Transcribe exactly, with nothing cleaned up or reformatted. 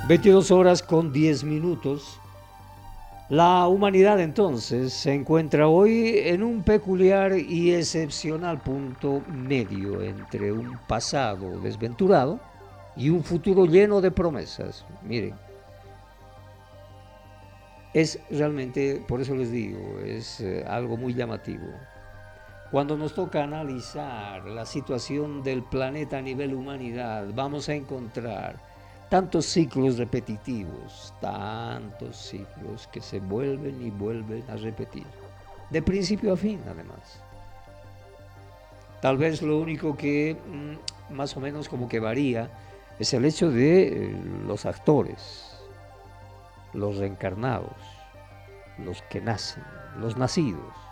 veintidós horas con diez minutos. La humanidad entonces se encuentra hoy en un peculiar y excepcional punto medio entre un pasado desventurado y un futuro lleno de promesas. Miren, es realmente, por eso les digo, es eh, algo muy llamativo. Cuando nos toca analizar la situación del planeta a nivel humanidad, vamos a encontrar tantos ciclos repetitivos, tantos ciclos que se vuelven y vuelven a repetir, de principio a fin además. Tal vez lo único que mm, más o menos como que varía es el hecho de eh, los actores, los reencarnados, los que nacen, los nacidos.